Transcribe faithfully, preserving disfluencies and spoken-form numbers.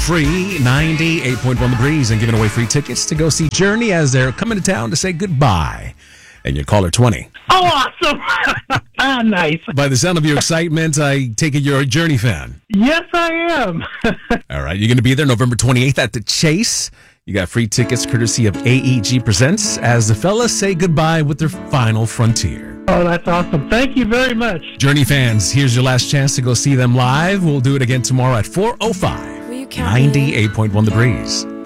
Free ninety-eight point one The Breeze and giving away free tickets to go see Journey as they're coming to town to say goodbye. And you call her twenty. Oh, awesome. Ah, nice. By the sound of your excitement, I take it you're a Journey fan. Yes, I am. All right, you're going to be there November twenty-eighth at the Chase. You got free tickets courtesy of A E G Presents as the fellas say goodbye with their final frontier. Oh, that's awesome. Thank you very much. Journey fans, here's your last chance to go see them live. We'll do it again tomorrow at four oh five. ninety-eight point one The Breeze.